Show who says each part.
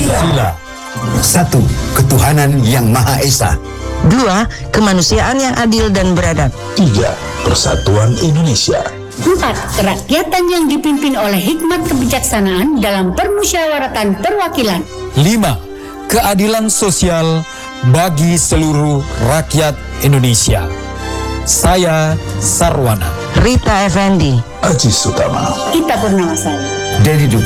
Speaker 1: Pancasila. 1. Ketuhanan yang Maha Esa.
Speaker 2: 2. Kemanusiaan yang adil dan beradab.
Speaker 3: 3. Persatuan Indonesia.
Speaker 4: 4. Kerakyatan yang dipimpin oleh hikmat kebijaksanaan dalam permusyawaratan perwakilan.
Speaker 5: 5. Keadilan sosial bagi seluruh rakyat Indonesia. Saya Sarwana.
Speaker 2: Rita Effendi.
Speaker 3: Aziz Utama.
Speaker 4: Kita Purnawasari.
Speaker 1: Dedi Dutra.